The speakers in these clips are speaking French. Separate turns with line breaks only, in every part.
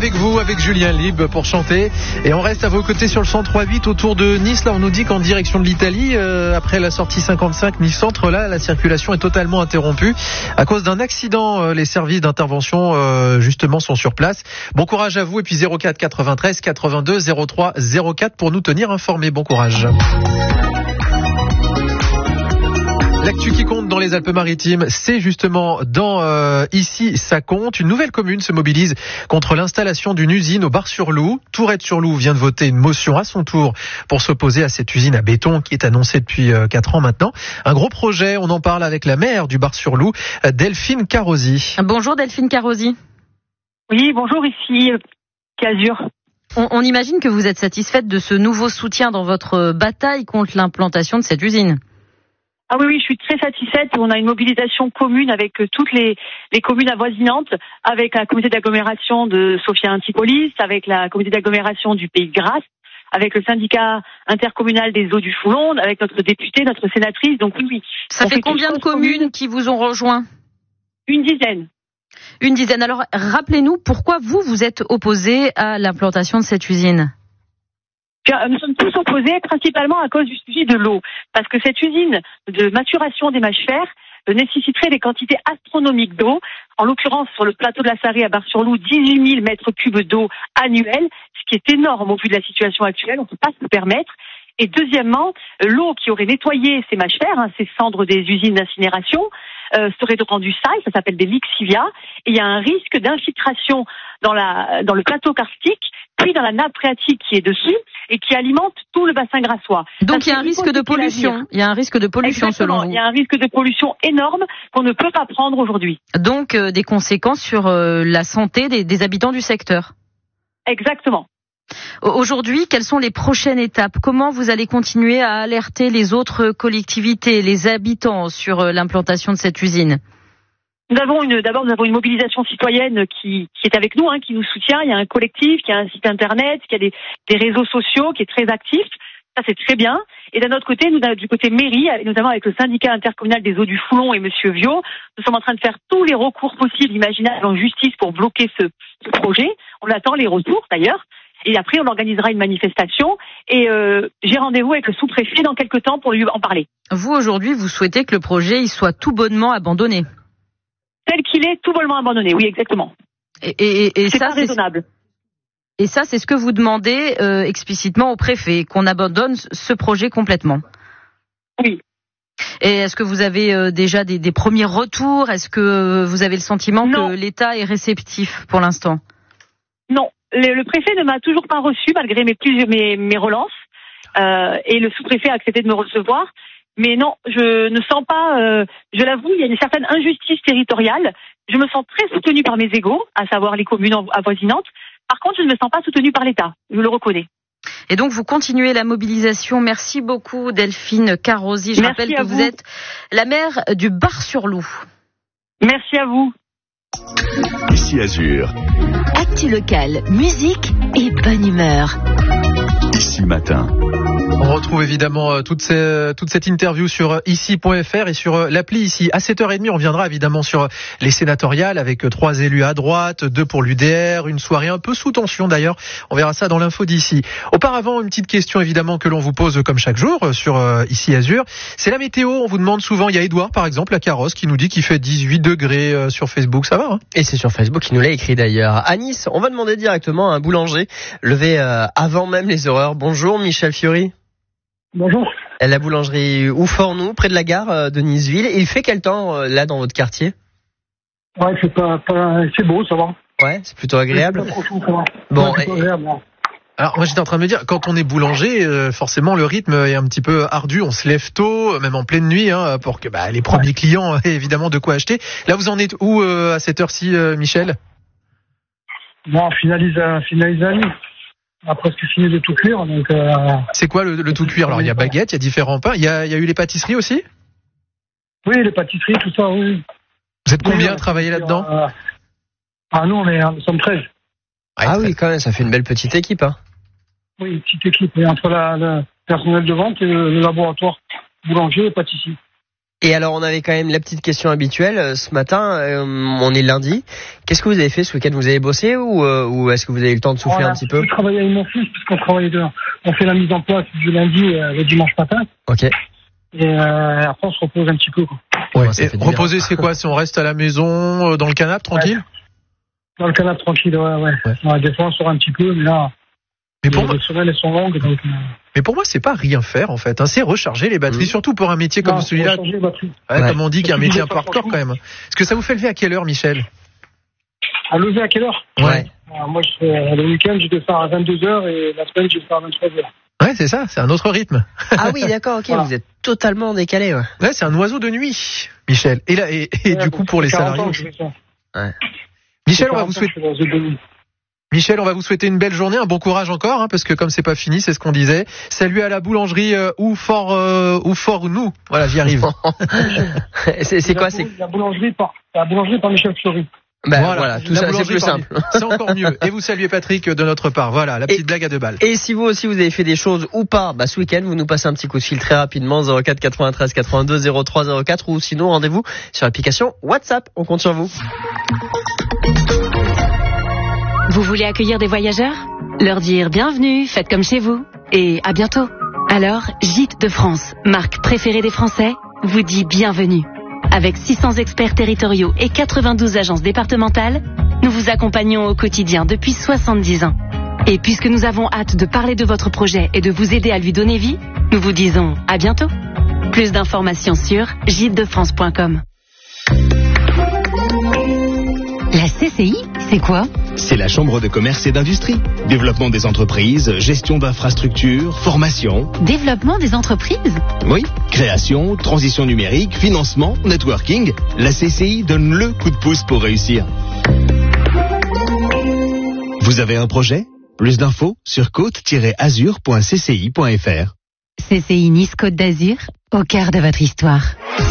avec vous, avec Julien Libre pour chanter. Et on reste à vos côtés sur le 103.8 autour de Nice. Là, on nous dit qu'en direction de l'Italie, après la sortie 55 Nice Centre, là, la circulation est totalement interrompue à cause d'un accident. Les services d'intervention, justement, sont sur place. Bon courage à vous. Et puis 04 93 82 03 04 pour nous tenir informés. Bon courage. L'actu qui compte dans les Alpes-Maritimes, c'est justement dans Ici ça compte. Une nouvelle commune se mobilise contre l'installation d'une usine au Bar-sur-Loup. Tourette-sur-Loup vient de voter une motion à son tour pour s'opposer à cette usine à béton qui est annoncée depuis 4 ans maintenant. Un gros projet, on en parle avec la maire du Bar-sur-Loup, Delphine Carozzi.
Bonjour Delphine Carozzi.
Oui, bonjour, ici Casure.
On imagine que vous êtes satisfaite de ce nouveau soutien dans votre bataille contre l'implantation de cette usine.
Ah oui, je suis très satisfaite. On a une mobilisation commune avec toutes les communes avoisinantes, avec la communauté d'agglomération de Sophia Antipolis, avec la communauté d'agglomération du Pays de Grasse, avec le syndicat intercommunal des eaux du Foulon, avec notre députée, notre sénatrice. Donc oui.
Ça fait combien de communes qui vous ont rejoint ?
Une dizaine.
Une dizaine. Alors, rappelez-nous pourquoi vous êtes opposé à l'implantation de cette usine.
Nous sommes tous opposés principalement à cause du sujet de l'eau. Parce que cette usine de maturation des mâchefers nécessiterait des quantités astronomiques d'eau. En l'occurrence, sur le plateau de la Sarrée à Bar-sur-Loup, 18 000 mètres cubes d'eau annuels, ce qui est énorme au vu de la situation actuelle. On ne peut pas se le permettre. Et deuxièmement, l'eau qui aurait nettoyé ces mâchefers, ces cendres des usines d'incinération, serait rendue sale, ça s'appelle des lixivias, et il y a un risque d'infiltration dans le plateau karstique, puis dans la nappe phréatique qui est dessus, et qui alimente tout le bassin grassois.
Donc il y a un risque de pollution. Il y a un risque de pollution.
Exactement,
selon vous.
Il y a un risque de pollution énorme qu'on ne peut pas prendre aujourd'hui.
Donc des conséquences sur la santé des habitants du secteur.
Exactement.
Aujourd'hui, quelles sont les prochaines étapes ? Comment vous allez continuer à alerter les autres collectivités, les habitants sur l'implantation de cette usine ?
Nous avons une mobilisation citoyenne qui est avec nous, qui nous soutient. Il y a un collectif, qui a un site internet, qui a des réseaux sociaux, qui est très actif. Ça, c'est très bien. Et d'un autre côté, du côté mairie, notamment avec le syndicat intercommunal des eaux du Foulon et Monsieur Viau, nous sommes en train de faire tous les recours possibles, imaginables en justice pour bloquer ce projet. On attend les retours, d'ailleurs. Et après, on organisera une manifestation et j'ai rendez-vous avec le sous-préfet dans quelques temps pour lui en parler.
Vous, aujourd'hui, vous souhaitez que le projet il soit tout bonnement abandonné ?
Tel qu'il est, tout bonnement abandonné, oui, exactement.
Et
c'est
ça,
pas raisonnable.
Et ça, c'est ce que vous demandez explicitement au préfet, qu'on abandonne ce projet complètement ?
Oui.
Et est-ce que vous avez déjà des premiers retours ? Est-ce que vous avez le sentiment que l'État est réceptif pour l'instant ? Non.
Le préfet ne m'a toujours pas reçu malgré mes relances et le sous-préfet a accepté de me recevoir. Mais non, je ne sens pas, je l'avoue, il y a une certaine injustice territoriale. Je me sens très soutenue par mes égaux, à savoir les communes avoisinantes. Par contre, je ne me sens pas soutenue par l'État, je le reconnais.
Et donc, vous continuez la mobilisation. Merci beaucoup, Delphine Carozzi. Je rappelle que vous êtes la maire du Bar-sur-Loup.
Merci à vous.
Ici Azur.
Actu local, musique et bonne humeur.
Ici Matin.
On retrouve évidemment toute cette interview sur ici.fr et sur l'appli ici. À 7h30, on reviendra évidemment sur les sénatoriales avec 3 élus à droite, 2 pour l'UDR, une soirée un peu sous tension d'ailleurs. On verra ça dans l'info d'ici. Auparavant, une petite question évidemment que l'on vous pose comme chaque jour sur Ici Azur. C'est la météo, on vous demande souvent, il y a Edouard par exemple, la Carrosse, qui nous dit qu'il fait 18 degrés sur Facebook, ça va
Et c'est sur Facebook qu'il nous l'a écrit d'ailleurs. À Nice, on va demander directement à un boulanger levé avant même les horreurs. Bonjour Michel Fiori.
Bonjour.
La boulangerie Oufornou, près de la gare de Niceville. Il fait quel temps là dans votre quartier ?
Ouais, c'est beau, ça va.
Ouais, c'est plutôt agréable.
C'est pas trop chaud, ça va.
Bon,
c'est agréable, ouais.
Alors moi j'étais en train de me dire, quand on est boulanger, forcément le rythme est un petit peu ardu, on se lève tôt, même en pleine nuit, pour que les premiers clients aient évidemment de quoi acheter. Là vous en êtes où à cette heure-ci, Michel ?
Bon, on finalise la nuit. On a presque fini de tout cuire, donc.
C'est quoi le tout cuire ? Alors il y a baguette, il y a différents pains, il y a eu les pâtisseries aussi ?
Oui, les pâtisseries, tout ça, oui.
Vous êtes combien à travailler là-dedans ?
Nous sommes 13.
Ah oui, quand même, ça fait une belle petite équipe, hein.
Oui, une petite équipe, entre le personnel de vente et le laboratoire boulanger et pâtissier.
Et alors, on avait quand même la petite question habituelle. Ce matin, on est lundi. Qu'est-ce que vous avez fait ce week-end? Vous avez bossé ou est-ce que vous avez eu le temps de souffler un petit peu?
Je travaillais avec mon fils, puisqu'on travaille deux. On fait la mise en place du lundi le dimanche matin.
Ok.
Et après, on se repose un petit peu, quoi.
Ouais. Et reposer, c'est quoi? Si on reste à la maison, dans le canapé, tranquille?
Dans le canapé, tranquille, ouais. Des fois, on sort un petit peu, mais là, les semaines, elles sont longues. Donc,
mais pour moi, c'est pas rien faire, en fait. C'est recharger les batteries, surtout pour un métier comme celui-là. Comme on dit, qu'il y a un métier un peu hardcore, quand même. Est-ce que ça vous fait lever à quelle heure, Michel?
À lever à quelle heure?
Ouais.
Alors, moi, le week-end, je vais faire à 22h et la semaine, je vais faire à 23h.
Ouais, c'est ça, c'est un autre rythme.
Ah oui, d'accord, ok, voilà. Vous êtes totalement décalé.
Ouais, c'est un oiseau de nuit, Michel. Et là, et du coup, pour les salariés.
Ouais.
Michel, on va vous souhaiter une belle journée, un bon courage encore, parce que comme c'est pas fini, c'est ce qu'on disait. Salut à la boulangerie ou fort nous. Voilà, j'y arrive.
c'est quoi? C'est
la boulangerie par Michel Fleury.
Voilà, tout ça, c'est plus simple.
C'est encore mieux. Et vous saluez Patrick de notre part. Voilà, la petite blague à 2 balles.
Et si vous aussi vous avez fait des choses ou pas, ce week-end, vous nous passez un petit coup de fil très rapidement, 04 93 82 03 04, ou sinon rendez-vous sur l'application WhatsApp. On compte sur vous.
Vous voulez accueillir des voyageurs? Leur dire bienvenue, faites comme chez vous, et à bientôt. Alors, Gîtes de France, marque préférée des Français, vous dit bienvenue. Avec 600 experts territoriaux et 92 agences départementales, nous vous accompagnons au quotidien depuis 70 ans. Et puisque nous avons hâte de parler de votre projet et de vous aider à lui donner vie, nous vous disons à bientôt. Plus d'informations sur gîtesdefrance.com. La CCI, c'est quoi?
C'est la Chambre de commerce et d'industrie. Développement des entreprises, gestion d'infrastructures, formation.
Développement des entreprises?
Oui. Création, transition numérique, financement, networking. La CCI donne le coup de pouce pour réussir. Vous avez un projet? Plus d'infos sur côte-azur.cci.fr.
CCI Nice Côte d'Azur, au cœur de votre histoire.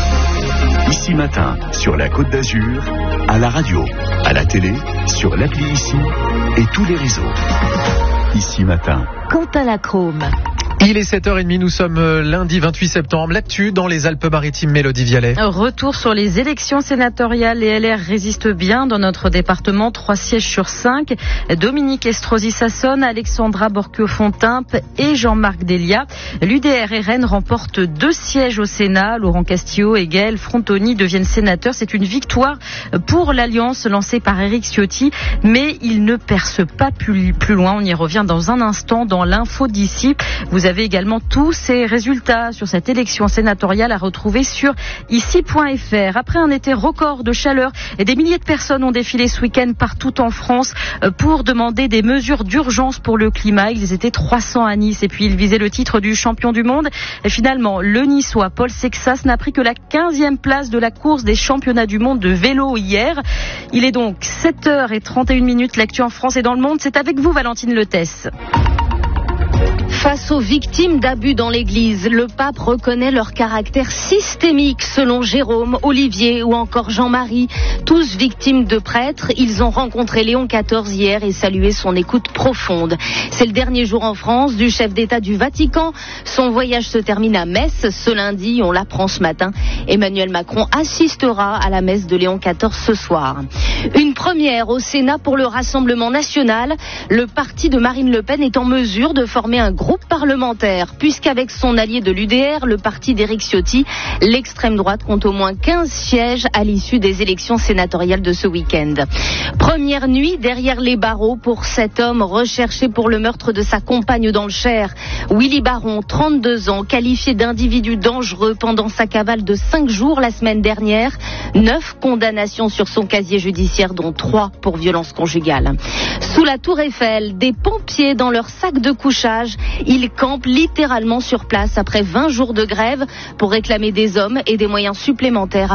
Ici Matin, sur la Côte d'Azur, à la radio, à la télé, sur l'appli Ici et tous les réseaux. Ici Matin.
Quentin Lacrome.
Il est 7h30, nous sommes lundi 28 septembre. L'actu dans les Alpes-Maritimes, Mélodie Vialet.
Retour sur les élections sénatoriales. Les LR résistent bien dans notre département, 3 sièges sur 5. Dominique Estrosi-Sassonne, Alexandra Borchio-Fontimp et Jean-Marc Delia. L'UDR et Rennes remportent 2 sièges au Sénat. Laurent Castillo et Gaël Frontoni deviennent sénateurs. C'est une victoire pour l'alliance lancée par Éric Ciotti, mais il ne perce pas plus loin. On y revient dans un instant dans l'info d'ici. Vous avez également tous ces résultats sur cette élection sénatoriale à retrouver sur ici.fr. Après un été record de chaleur, et des milliers de personnes ont défilé ce week-end partout en France pour demander des mesures d'urgence pour le climat. Ils étaient 300 à Nice et puis ils visaient le titre du champion du monde. Et finalement, le Niçois Paul Sexas n'a pris que la 15e place de la course des championnats du monde de vélo hier. Il est donc 7h31. L'actu en France et dans le monde, c'est avec vous Valentine Letesse.
Face aux victimes d'abus dans l'Église, le pape reconnaît leur caractère systémique selon Jérôme, Olivier ou encore Jean-Marie. Tous victimes de prêtres, ils ont rencontré Léon XIV hier et salué son écoute profonde. C'est le dernier jour en France du chef d'État du Vatican. Son voyage se termine à Metz ce lundi, on l'apprend ce matin. Emmanuel Macron assistera à la messe de Léon XIV ce soir. Une première au Sénat pour le Rassemblement national. Le parti de Marine Le Pen est en mesure de former un groupe parlementaire, puisqu'avec son allié de l'UDR, le parti d'Éric Ciotti, l'extrême droite compte au moins 15 sièges à l'issue des élections sénatoriales de ce week-end. Première nuit derrière les barreaux pour cet homme recherché pour le meurtre de sa compagne dans le Cher. Willy Baron, 32 ans, qualifié d'individu dangereux pendant sa cavale de 5 jours la semaine dernière. 9 condamnations sur son casier judiciaire, dont 3 pour violence conjugale. Sous la Tour Eiffel, des pompiers dans leur sac de couchage. Ils campent littéralement sur place après 20 jours de grève pour réclamer des hommes et des moyens supplémentaires.